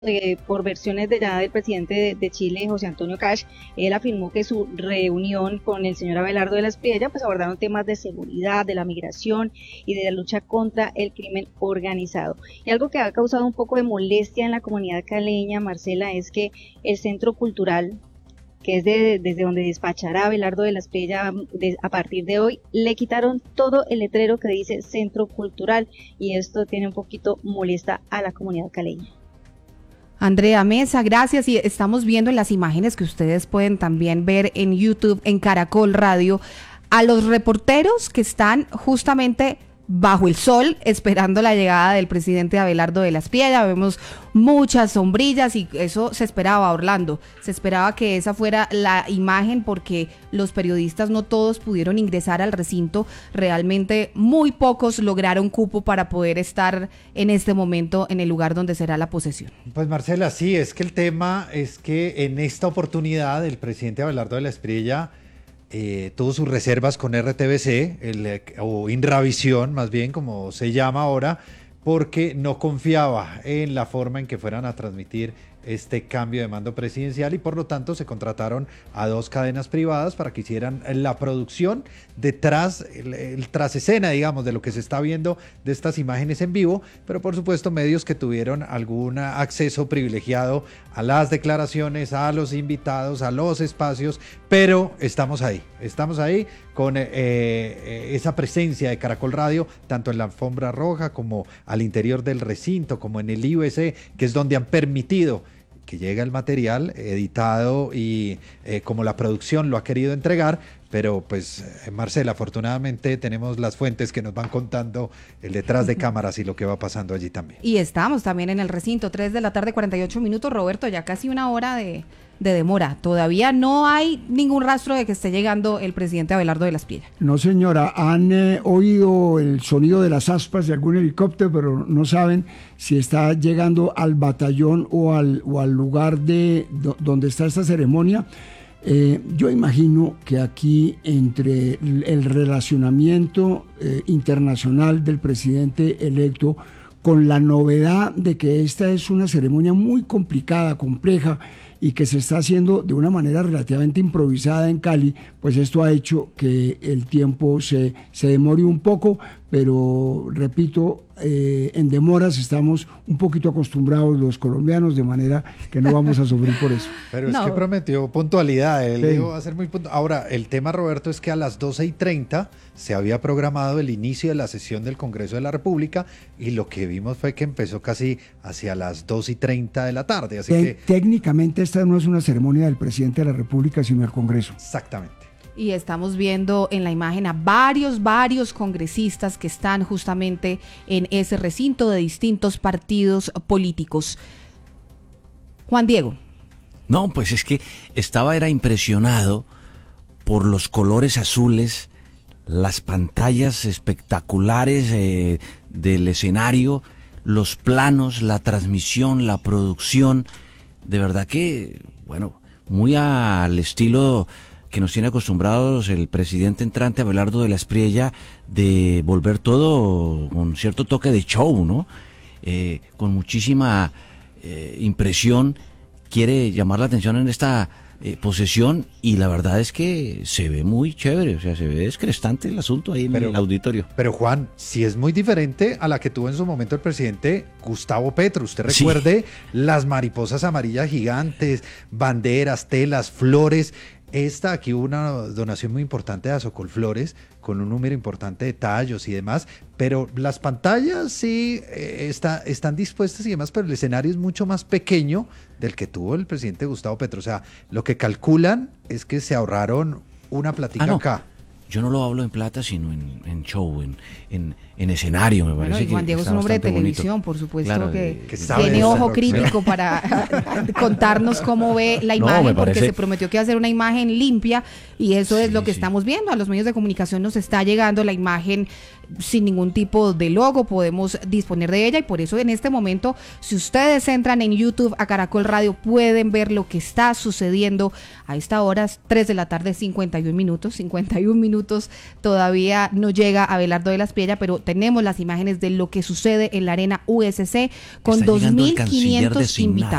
por versiones de ya del presidente de Chile, José Antonio Cast. Él afirmó que su reunión con el señor Abelardo de la Espriella pues abordaron temas de seguridad, de la migración y de la lucha contra el crimen organizado. Y algo que ha causado un poco de molestia en la comunidad caleña, Marcela, es que el Centro Cultural, que es desde donde despachará Abelardo de la Espriella a partir de hoy, le quitaron todo el letrero que dice Centro Cultural, y esto tiene un poquito molesta a la comunidad caleña. Andrea Mesa, gracias. Y estamos viendo en las imágenes que ustedes pueden también ver en YouTube, en Caracol Radio, a los reporteros que están justamente bajo el sol esperando la llegada del presidente Abelardo de la Espriella. Vemos muchas sombrillas y eso se esperaba, Orlando. Se esperaba que esa fuera la imagen porque los periodistas no todos pudieron ingresar al recinto. Realmente muy pocos lograron cupo para poder estar en este momento en el lugar donde será la posesión. Pues Marcela, sí, es que el tema es que en esta oportunidad el presidente Abelardo de la Espriella tuvo sus reservas con RTBC, o Inravisión, más bien, como se llama ahora, porque no confiaba en la forma en que fueran a transmitir este cambio de mando presidencial y por lo tanto se contrataron a 2 cadenas privadas para que hicieran la producción detrás, el tras escena, digamos, de lo que se está viendo de estas imágenes en vivo, pero por supuesto medios que tuvieron algún acceso privilegiado a las declaraciones, a los invitados, a los espacios, pero estamos ahí con esa presencia de Caracol Radio, tanto en la alfombra roja como al interior del recinto, como en el IUC, que es donde han permitido que llegue el material editado y como la producción lo ha querido entregar. Pero pues Marcela, afortunadamente tenemos las fuentes que nos van contando el detrás de cámaras y lo que va pasando allí también. Y estamos también en el recinto, 3 de la tarde, 48 minutos, Roberto, ya casi una hora de demora. Todavía no hay ningún rastro de que esté llegando el presidente Abelardo de la Espriella. No, señora, han oído el sonido de las aspas de algún helicóptero, pero no saben si está llegando al batallón o al lugar donde está esta ceremonia. Yo imagino que aquí, entre el relacionamiento internacional del presidente electo, con la novedad de que esta es una ceremonia muy complicada, compleja, y que se está haciendo de una manera relativamente improvisada en Cali, pues esto ha hecho que el tiempo se demore un poco, pero repito, en demoras estamos un poquito acostumbrados los colombianos, de manera que no vamos a sufrir por eso. Pero es que prometió puntualidad, él dijo va a ser muy puntual. Ahora, el tema, Roberto, es que a las 12:30 se había programado el inicio de la sesión del Congreso de la República y lo que vimos fue que empezó casi hacia las 2:30 de la tarde. Así que técnicamente esta no es una ceremonia del presidente de la República, sino del Congreso. Exactamente. Y estamos viendo en la imagen a varios congresistas que están justamente en ese recinto de distintos partidos políticos. Juan Diego. No, pues es que era impresionado por los colores azules, las pantallas espectaculares del escenario, los planos, la transmisión, la producción. De verdad que, bueno, muy al estilo que nos tiene acostumbrados el presidente entrante Abelardo de la Espriella, de volver todo con cierto toque de show, ¿no? Con muchísima impresión, quiere llamar la atención en esta posesión, y la verdad es que se ve muy chévere, o sea, se ve descrestante el asunto ahí en el auditorio. Pero Juan, sí es muy diferente a la que tuvo en su momento el presidente Gustavo Petro. Usted recuerde las mariposas amarillas gigantes, banderas, telas, flores. Aquí hubo una donación muy importante de Azocolflores, con un número importante de tallos y demás, pero las pantallas sí están dispuestas y demás, pero el escenario es mucho más pequeño del que tuvo el presidente Gustavo Petro. O sea, lo que calculan es que se ahorraron una platica acá. Yo no lo hablo en plata, sino en show, en escenario, me parece. Juan Diego es un hombre de televisión, bonito. Por supuesto, claro, que tiene ojo crítico para contarnos cómo ve la imagen, porque se prometió que iba a ser una imagen limpia, y eso es lo que estamos viendo. A los medios de comunicación nos está llegando la imagen sin ningún tipo de logo, podemos disponer de ella, y por eso en este momento, si ustedes entran en YouTube a Caracol Radio, pueden ver lo que está sucediendo a esta hora, 3 de la tarde, 51 minutos, todavía no llega Abelardo de la Espriella, pero tenemos las imágenes de lo que sucede en la Arena USC con Está llegando el canciller 2.500 designado. invitados.